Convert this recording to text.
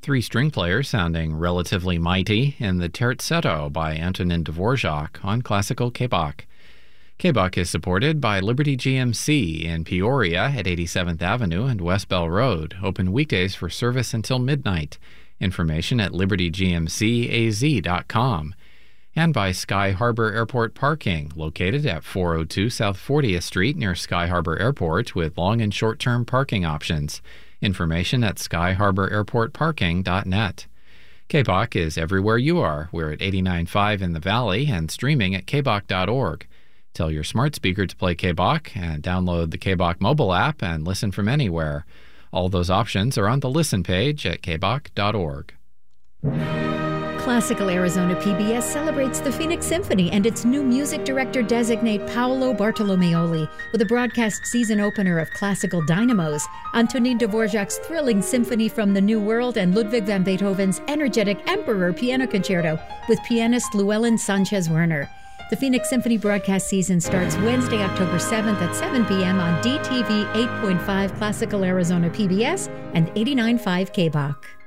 Three string players sounding relatively mighty in the Terzetto by Antonin Dvorak on classical K-Bach. K-Bach is supported by Liberty GMC in Peoria at 87th Avenue and West Bell Road, open weekdays for service until midnight. Information at libertygmcaz.com. And by Sky Harbor Airport Parking, located at 402 South 40th Street near Sky Harbor Airport with long and short-term parking options. Information at skyharbораirportparking.net. K-Bach is everywhere you are. We're at 89.5 in the Valley and streaming at kbach.org. Tell your smart speaker to play K-Bach and download the K-Bach mobile app and listen from anywhere. All those options are on the Listen page at kbach.org. Classical Arizona PBS celebrates the Phoenix Symphony and its new music director-designate Paolo Bartolomeoli with a broadcast season opener of classical dynamos, Antonin Dvorak's thrilling symphony from the New World, and Ludwig van Beethoven's energetic Emperor piano concerto with pianist Llewellyn Sanchez Werner. The Phoenix Symphony broadcast season starts Wednesday, October 7th at 7 p.m. on DTV 8.5 Classical Arizona PBS and 89.5 K-Bach.